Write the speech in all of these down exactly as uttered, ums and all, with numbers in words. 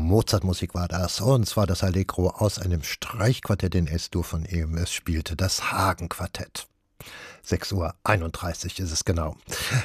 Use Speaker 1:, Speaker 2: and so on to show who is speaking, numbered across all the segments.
Speaker 1: Mozartmusik war das, und zwar das Allegro aus einem Streichquartett in S-Dur von ihm. Es spielte das Hagen-Quartett. sechs Uhr einunddreißig ist es genau.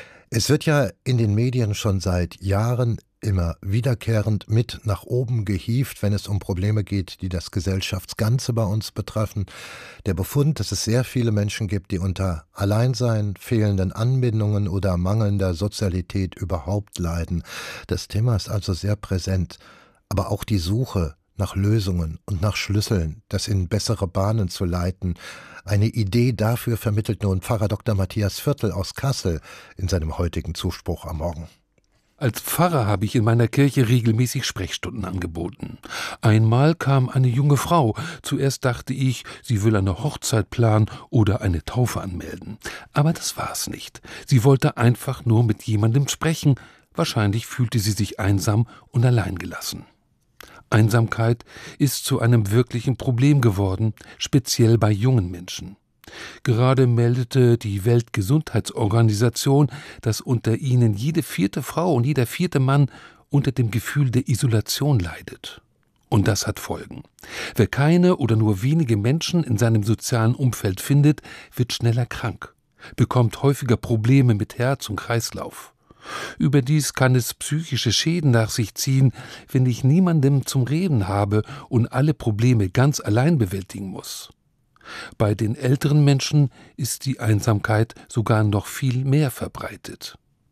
Speaker 1: Es wird ja in den Medien schon seit Jahren immer wiederkehrend mit nach oben gehievt, wenn es um Probleme geht, die das Gesellschaftsganze bei uns betreffen. Der Befund, dass es sehr viele Menschen gibt, die unter Alleinsein, fehlenden Anbindungen oder mangelnder Sozialität überhaupt leiden. Das Thema ist also sehr präsent. Aber auch die Suche nach Lösungen und nach Schlüsseln, das in bessere Bahnen zu leiten. Eine Idee dafür vermittelt nun Pfarrer Doktor Matthias Viertel aus Kassel in seinem heutigen Zuspruch am Morgen.
Speaker 2: Als Pfarrer habe ich in meiner Kirche regelmäßig Sprechstunden angeboten. Einmal kam eine junge Frau. Zuerst dachte ich, sie will eine Hochzeit planen oder eine Taufe anmelden. Aber das war es nicht. Sie wollte einfach nur mit jemandem sprechen. Wahrscheinlich fühlte sie sich einsam und alleingelassen. Einsamkeit ist zu einem wirklichen Problem geworden, speziell bei jungen Menschen. Gerade meldete die Weltgesundheitsorganisation, dass unter ihnen jede vierte Frau und jeder vierte Mann unter dem Gefühl der Isolation leidet. Und das hat Folgen. Wer keine oder nur wenige Menschen in seinem sozialen Umfeld findet, wird schneller krank, bekommt häufiger Probleme mit Herz und Kreislauf. Überdies kann es psychische Schäden nach sich ziehen, wenn ich niemandem zum Reden habe und alle Probleme ganz allein bewältigen muss. Bei den älteren Menschen ist die Einsamkeit sogar noch viel mehr verbreitet.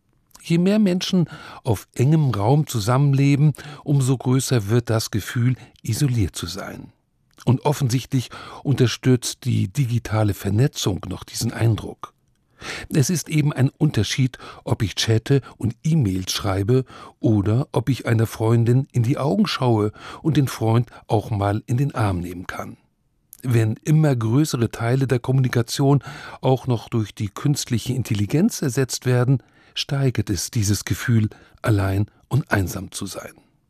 Speaker 2: Je mehr Menschen auf engem Raum zusammenleben, umso größer wird das Gefühl, isoliert zu sein. Und offensichtlich unterstützt die digitale Vernetzung noch diesen Eindruck. Es ist eben ein Unterschied, ob ich chatte und E-Mails schreibe oder ob ich einer Freundin in die Augen schaue und den Freund auch mal in den Arm nehmen kann. Wenn immer größere Teile der Kommunikation auch noch durch die künstliche Intelligenz ersetzt werden, steigert es dieses Gefühl, allein und einsam zu sein.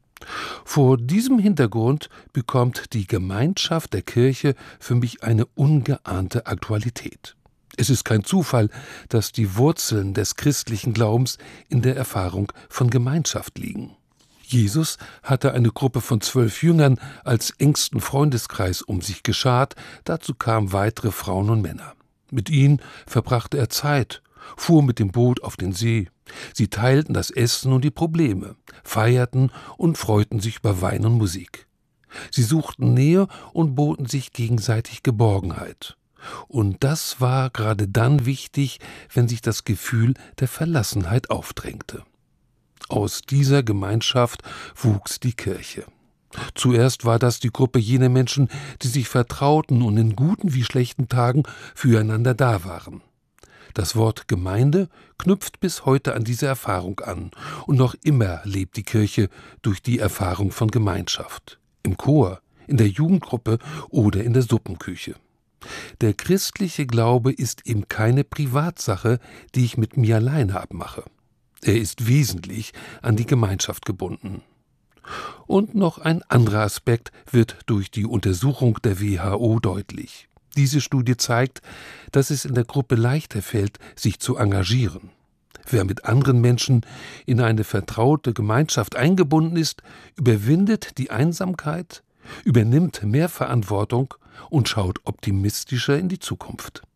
Speaker 2: Vor diesem Hintergrund bekommt die Gemeinschaft der Kirche für mich eine ungeahnte Aktualität. Es ist kein Zufall, dass die Wurzeln des christlichen Glaubens in der Erfahrung von Gemeinschaft liegen. Jesus hatte eine Gruppe von zwölf Jüngern als engsten Freundeskreis um sich geschart, dazu kamen weitere Frauen und Männer. Mit ihnen verbrachte er Zeit, fuhr mit dem Boot auf den See. Sie teilten das Essen und die Probleme, feierten und freuten sich über Wein und Musik. Sie suchten Nähe und boten sich gegenseitig Geborgenheit. Und das war gerade dann wichtig, wenn sich das Gefühl der Verlassenheit aufdrängte. Aus dieser Gemeinschaft wuchs die Kirche. Zuerst war das die Gruppe jener Menschen, die sich vertrauten und in guten wie schlechten Tagen füreinander da waren. Das Wort Gemeinde knüpft bis heute an diese Erfahrung an, und noch immer lebt die Kirche durch die Erfahrung von Gemeinschaft. Im Chor, in der Jugendgruppe oder in der Suppenküche. Der christliche Glaube ist eben keine Privatsache, die ich mit mir alleine abmache. Er ist wesentlich an die Gemeinschaft gebunden. Und noch ein anderer Aspekt wird durch die Untersuchung der W H O deutlich. Diese Studie zeigt, dass es in der Gruppe leichter fällt, sich zu engagieren. Wer mit anderen Menschen in eine vertraute Gemeinschaft eingebunden ist, überwindet die Einsamkeit, übernimmt mehr Verantwortung und schaut optimistischer in die Zukunft.